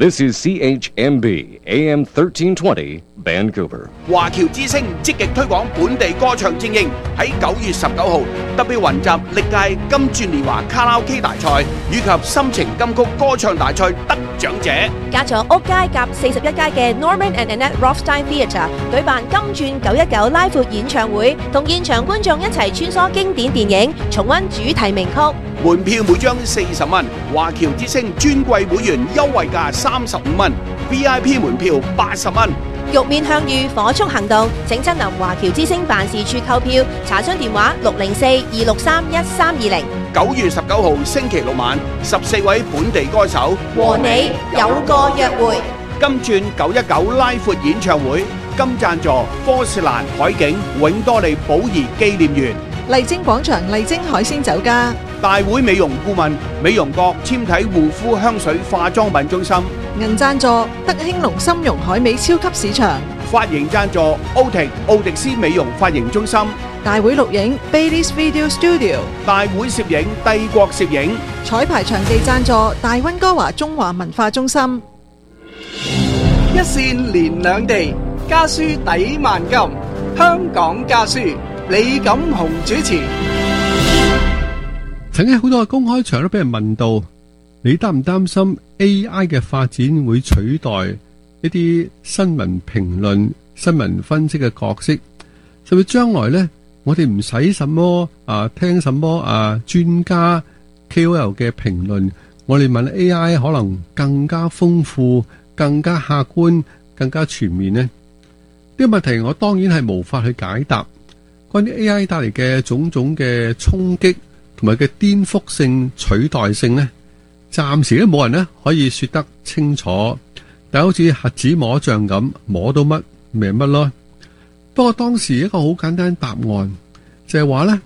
This is CHMB AM 1320 Vancouver。 華僑之聲積極推廣本地歌唱精英，喺9月19號特別雲集歷屆金鑽年華卡拉 OK 大賽以及深情金曲歌唱大賽得獎者， 加咗屋街夾41街嘅 Norman and Annette Rothstein Theatre 舉辦金鑽919拉闊演唱會，同現場觀眾一齊穿梭經典電影，重溫主題名曲。 門票每張40蚊，華僑之聲尊貴會員優惠價35蚊 ，VIP 門票80蚊。 玉面向遇火速行動，請親臨華僑之聲辦事處購票，查詢電話604-263-1320。 9月19號星期六晚，14位本地歌手和你有個約會。 金鑽919拉闊演唱會，金贊助科士蘭海景永多利寶儀紀念園。 麗晶廣場麗晶海鮮酒家， 大會美容顧問美容閣纖體護膚香水化妝品中心， 銀贊助德興隆參茸海味超級市場， 髮型贊助奧迪斯美容髮型中心， 大會錄影 Baileys Video Studio， 大會攝影帝國攝影， 彩排場地贊助大溫哥華中華文化中心。 一線連兩地，家書抵萬金，香港家書。李錦雄主持。 曾經好多嘅公開場都俾人問到，你擔唔擔心 AI 嘅發展會取代一啲新聞評論、新聞分析嘅角色，甚至將來呢，我哋唔使什麼聽什麼專家 KOL 嘅評論，我哋問 AI 可能更加豐富、更加客觀、更加全面呢？呢個問題我當然係無法去解答。關於 AI 帶嚟嘅種種嘅衝擊同埋嘅顛覆性、取代性呢，暫時都冇人呢可以說得清楚。但好似核子摸象咁，摸到乜咪乜咯。不過當時一個好簡單答案就係話呢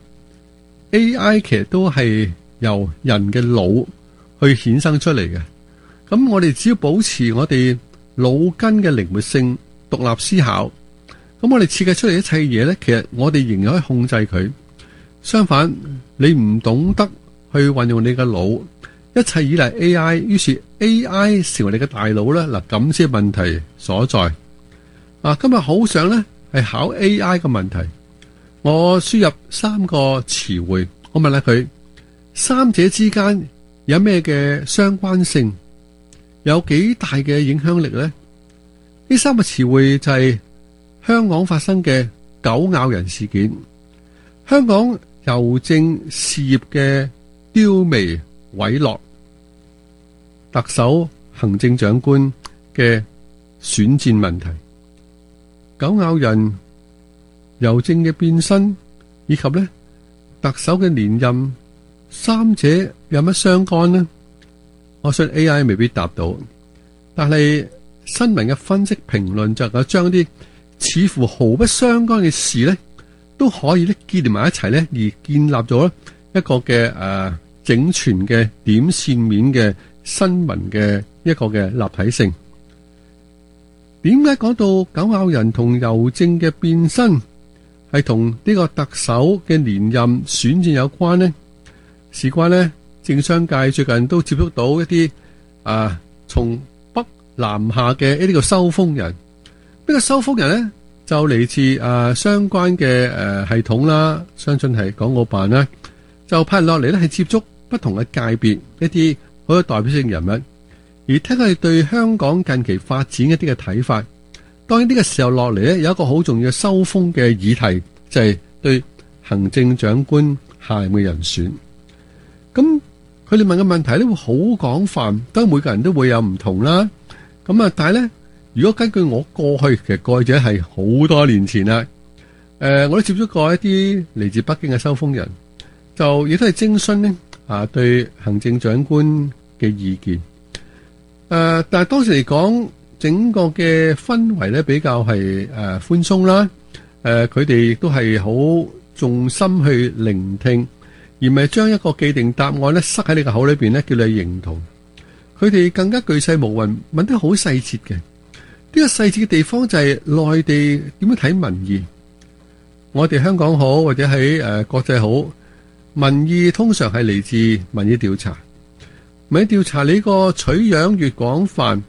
AI 其實都係由人嘅腦去衍生出嚟嘅。咁我哋只要保持我哋腦筋嘅靈活性、獨立思考，咁我哋設計出嚟一切嘢呢，其實我哋仍然可以控制佢。相反，你唔懂得去運用你嘅腦，一切依賴 AI， 於是 AI 成為你嘅大腦呢。嗱，咁先係問題所在。今日好想呢係考 AI 嘅問題，我輸入3個詞彙，我問下佢，三者之間有咩嘅相關性，有幾大嘅影響力呢？呢3個詞彙就係香港發生嘅狗咬人事件，香港郵政事業嘅凋微毀落，特首行政長官嘅選戰問題，狗咬人、郵政嘅變身，以及呢特首嘅連任，三者有乜相干呢？我信 AI 未必答到，但係新聞嘅分析評論就係將啲似乎毫不相干嘅事呢，都可以咧結連埋一齊呢，而建立咗一個嘅整全嘅點線面嘅新聞嘅一個嘅立體性。點解講到狗咬人同郵政嘅變身係同呢個特首嘅連任選戰有關呢？事關呢，政商界最近都接觸到一啲從北南下嘅一啲叫收風人。呢個收風人呢，就嚟自相關嘅系統啦，相信係港澳辦啦，就派落嚟呢係接觸不同嘅界別一啲好有代表性人物，而聽佢哋對香港近期發展一啲嘅睇法。當然呢個時候落嚟呢，有一個好重要嘅收風嘅議題，就係對行政長官下任嘅人選。咁佢哋問嘅問題呢會好廣泛，當然每個人都會有唔同啦。咁但係呢，如果根據我過去，其實過去者係好多年前啦，我都接觸過一啲嚟自北京嘅收風人，就亦都係徵詢呢對行政長官嘅意見。但係當時嚟講，整個嘅氛圍咧比較係寬鬆啦。佢哋亦都係好重心去聆聽，而唔係將一個既定答案咧塞喺你個口裏邊咧，叫你認同。佢哋更加巨細無遺，問得好細節嘅。呢個細節嘅地方就係內地點樣睇民意。我哋香港好，或者喺國際好，民意通常係嚟自民意調查。民意調查你個取樣越廣泛，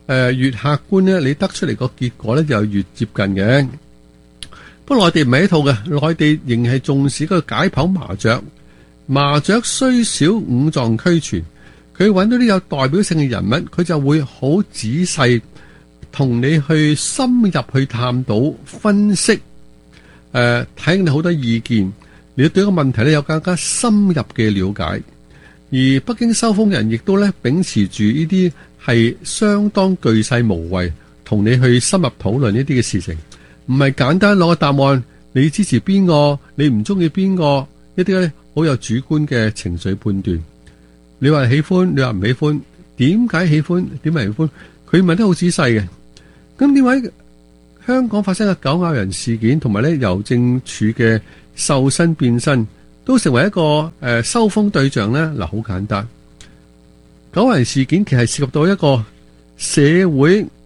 越客觀咧，你得出嚟個結果咧就越接近嘅。不過內地唔係一套嘅，內地仍係重視嗰個解剖麻雀。麻雀雖小五臟俱全，佢揾到啲有代表性嘅人物，佢就會好仔細同你去深入去探討分析，睇你好多意見，你對個問題咧有更加深入嘅了解。而北京收風人亦都咧秉持住呢啲係相當巨細無遺，同你去深入討論呢啲嘅事情，唔係簡單攞個答案，你支持邊個，你唔中意邊個，一啲咧好有主觀嘅情緒判斷。你話喜歡，你話唔喜歡，點解喜歡，點解唔喜歡，佢問得好仔細嘅。咁點解香港發生嘅狗咬人事件，同埋咧郵政署嘅瘦身變身，都成為一個收風對象呢？嗱，好簡單，狗咬人事件其實涉及到一個社會